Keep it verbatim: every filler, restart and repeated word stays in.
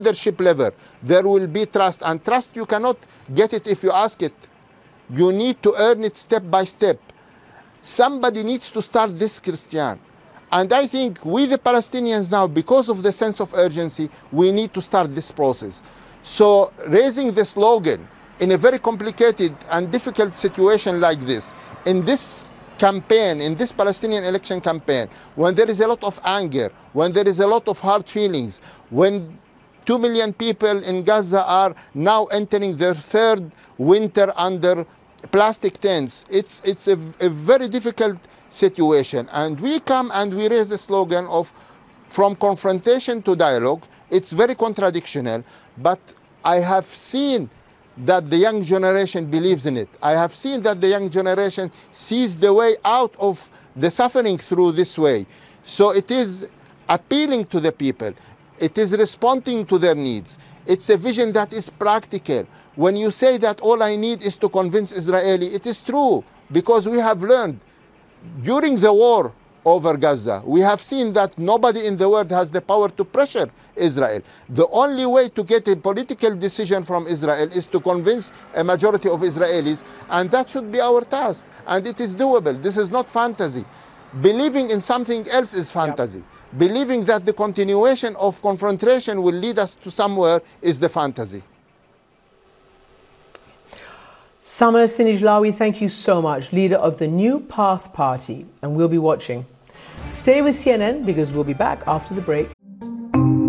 leadership level, there will be trust. And trust, you cannot get it if you ask it. You need to earn it step by step. Somebody needs to start this, Christian. And I think we, the Palestinians now, because of the sense of urgency, we need to start this process. So raising the slogan in a very complicated and difficult situation like this, in this campaign, in this Palestinian election campaign, when there is a lot of anger, when there is a lot of hard feelings, when two million people in Gaza are now entering their third winter under plastic tents, it's, it's a, a very difficult situation. And we come and we raise the slogan of from confrontation to dialogue. It's very contradictional, but I have seen that the young generation believes in it. I have seen that the young generation sees the way out of the suffering through this way. So it is appealing to the people. It is responding to their needs. It's a vision that is practical. When you say that all I need is to convince Israeli, it is true, because we have learned during the war over Gaza, we have seen that nobody in the world has the power to pressure Israel. The only way to get a political decision from Israel is to convince a majority of Israelis, and that should be our task. And it is doable. This is not fantasy. Believing in something else is fantasy. Yep. Believing that the continuation of confrontation will lead us to somewhere is the fantasy. Samer Sinijlawi, thank you so much, leader of the New Path Party, and we'll be watching. Stay with C N N because we'll be back after the break.